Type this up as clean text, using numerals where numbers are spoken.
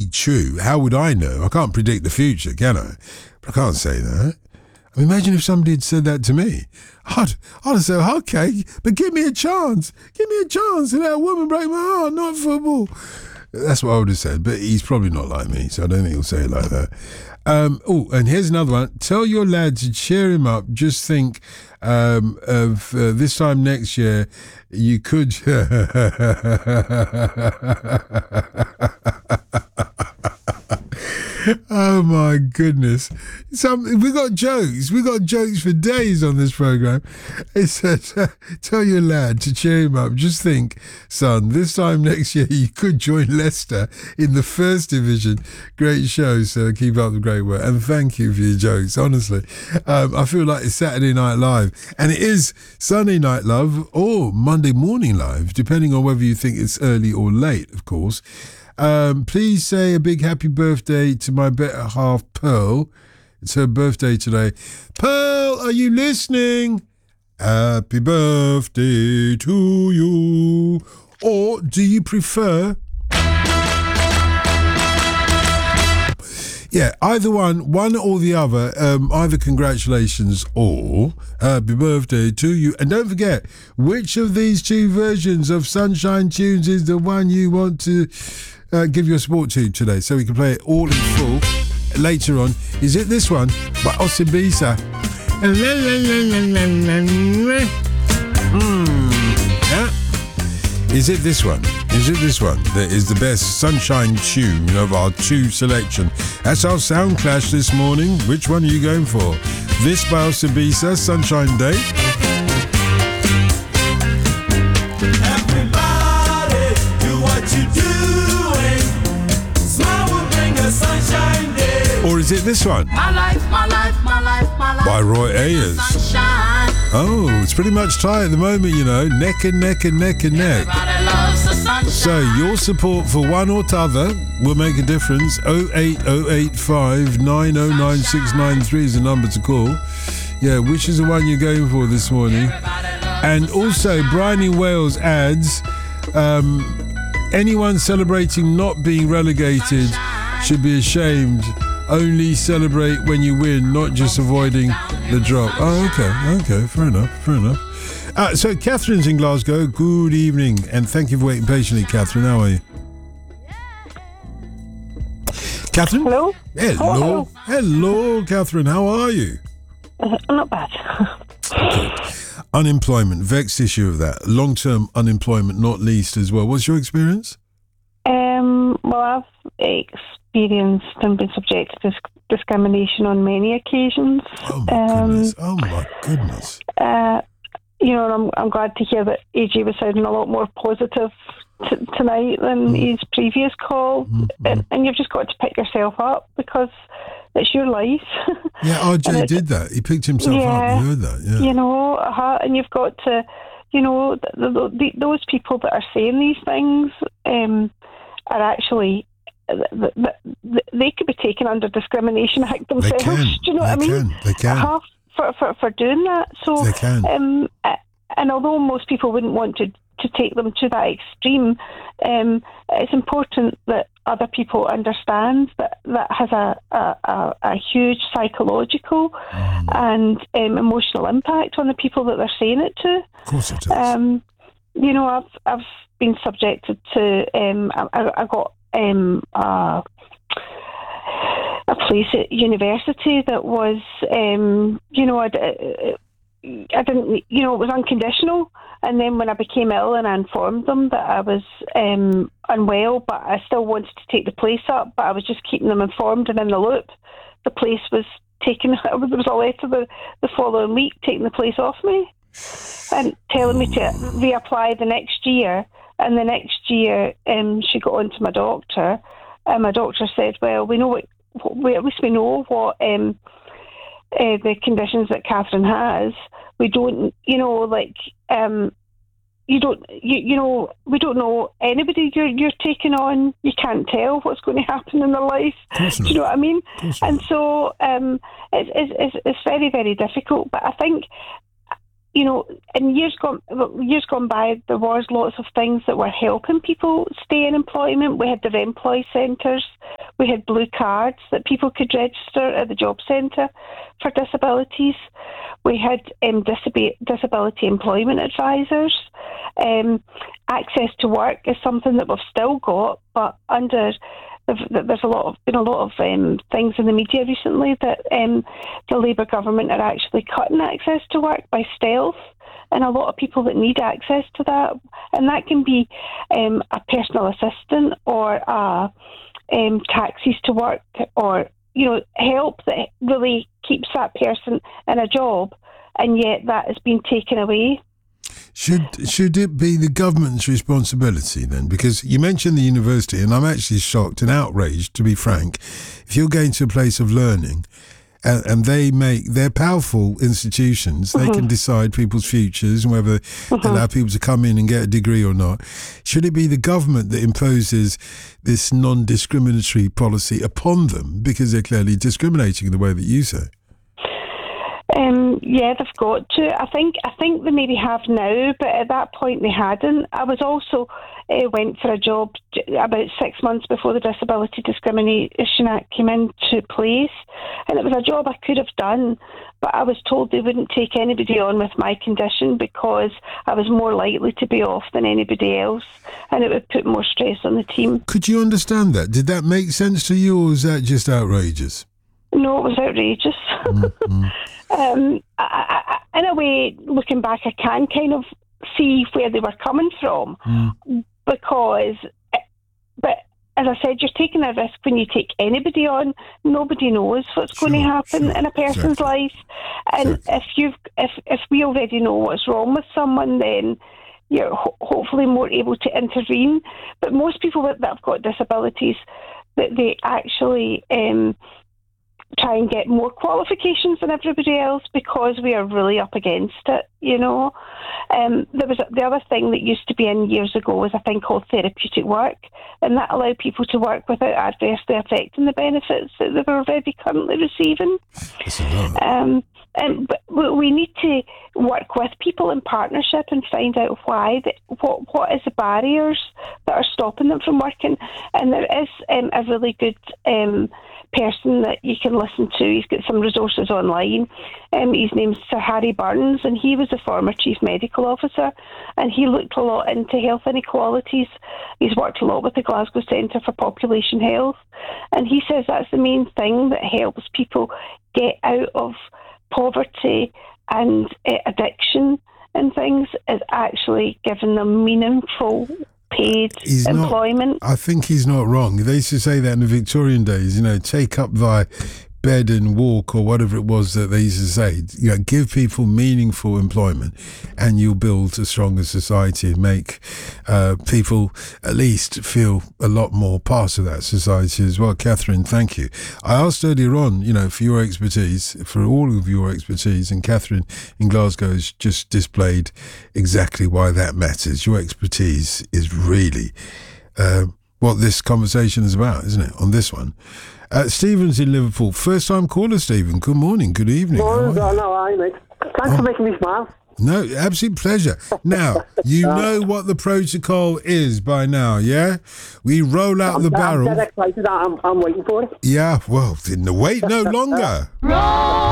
true. How would I know? I can't predict the future, can I? But I can't say that. I mean, imagine if somebody had said that to me. I'd have said, okay, but give me a chance. Give me a chance and let a woman break my heart, not football. That's what I would have said, but he's probably not like me, so I don't think he'll say it like that. And here's another one. Tell your lad to cheer him up. Just think of this time next year, you could... Oh my goodness. We got jokes. We got jokes for days on this program. It says, tell your lad to cheer him up. Just think, son, this time next year you could join Leicester in the First Division. Great show, so keep up the great work. And thank you for your jokes, honestly. I feel like it's Saturday Night Live. And it is Sunday Night Live or Monday Morning Live, depending on whether you think it's early or late, of course. Please say a big happy birthday to my better half, Pearl. It's her birthday today. Pearl, are you listening? Happy birthday to you. Or do you prefer... Yeah, either one or the other. Either congratulations or happy birthday to you. And don't forget, which of these two versions of Sunshine Tunes is the one you want to... give your support to today, so we can play it all in full later on. Is it this one by Osibisa? Yeah. Is it this one? Is it this one that is the best Sunshine tune of our two selection? That's our sound clash this morning. Which one are you going for? This by Osibisa, Sunshine Day. Or is it this one? My life, my life, my life, my life. By Roy Ayers. Sunshine. Oh, it's pretty much tight at the moment, you know. Neck and neck and neck and neck. Everybody loves the sunshine. So your support for one or t'other will make a difference. 08085 909693 is the number to call. Yeah, which is the one you're going for this morning? And also, Brian in Wales adds, anyone celebrating not being relegated should be ashamed. Only celebrate when you win, not just avoiding the drop. Oh, okay, fair enough. So Catherine's in Glasgow. Good evening, and thank you for waiting patiently, Catherine. How are you? Catherine? Hello, Catherine. How are you? Not bad. Okay. Unemployment, vexed issue of that. Long-term unemployment, not least as well. What's your experience? Well, I've experienced and been subjected to discrimination on many occasions. Oh my goodness. I'm glad to hear that AJ was sounding a lot more positive tonight than his previous call. And you've just got to pick yourself up because it's your life. Yeah, RJ did that. He picked himself up. You heard that, yeah. And you've got to, those people that are saying these things are actually... They could be taken under Discrimination Act themselves. Do you know what I mean? They can. For doing that. So they can. And although most people wouldn't want to take them to that extreme, it's important that other people understand that has a huge psychological and emotional impact on the people that they're saying it to. Of course it does. I've been subjected to. I got a place at university that was, I didn't, it was unconditional. And then when I became ill and I informed them that I was unwell, but I still wanted to take the place up, but I was just keeping them informed and in the loop, the place was taken. There was a letter the following week taking the place off me and telling me to reapply the next year. And the next year, she got on to my doctor, and my doctor said, "Well, we know at least we know what the conditions that Catherine has. We don't, we don't know anybody you're taking on. You can't tell what's going to happen in their life. Do you know what I mean? And so it's very, very difficult. But I think." In years gone by, there was lots of things that were helping people stay in employment. We had the Employ centres We had blue cards that people could register at the job centre for disabilities. We had disability employment advisors. Access to work is something that we've still got, but there's been a lot of things in the media recently that the Labour government are actually cutting access to work by stealth, and a lot of people that need access to that, and that can be a personal assistant or taxis to work, or help that really keeps that person in a job, and yet that has been taken away. Should it be the government's responsibility then? Because you mentioned the university, and I'm actually shocked and outraged, to be frank. If you're going to a place of learning, and they're powerful institutions, they can decide people's futures and whether they allow people to come in and get a degree or not. Should it be the government that imposes this non-discriminatory policy upon them because they're clearly discriminating in the way that you say? Yeah, they've got to. I think they maybe have now, but at that point they hadn't. I was also went for a job about 6 months before the Disability Discrimination Act came into place, and it was a job I could have done, but I was told they wouldn't take anybody on with my condition because I was more likely to be off than anybody else, and it would put more stress on the team. Could you understand that? Did that make sense to you, or was that just outrageous? No, it was outrageous. In a way, looking back, I can kind of see where they were coming from, because, but as I said, you're taking a risk when you take anybody on. Nobody knows what's going to happen in a person's life, and if we already know what's wrong with someone, then you're hopefully more able to intervene. But most people that have got disabilities, that they actually try and get more qualifications than everybody else because we are really up against it, There was the other thing that used to be in years ago was a thing called therapeutic work, and that allowed people to work without adversely affecting the benefits that they were already currently receiving. But we need to work with people in partnership and find out why, what is the barriers that are stopping them from working. And there is a really good person that you can listen to. He's got some resources online. His name's Sir Harry Burns, and he was a former Chief Medical Officer, and he looked a lot into health inequalities. He's worked a lot with the Glasgow Centre for Population Health, and he says that's the main thing that helps people get out of poverty and addiction and things, is actually giving them meaningful paid employment. I think he's not wrong. They used to say that in the Victorian days, take up thy bed and walk, or whatever it was that they used to say. Give people meaningful employment and you'll build a stronger society and make people at least feel a lot more part of that society as well. Catherine, thank you. I asked earlier on, for your expertise, for all of your expertise, and Catherine in Glasgow has just displayed exactly why that matters. Your expertise is really what this conversation is about, isn't it, on this one? Stephen's in Liverpool. First time caller, Stephen. Good morning, good evening. Morning, mate. Thanks for making me smile. No, absolute pleasure. Now, you know what the protocol is by now, yeah? We roll out the barrel. I'm dead excited. I'm waiting for it. Yeah, well, didn't wait no longer.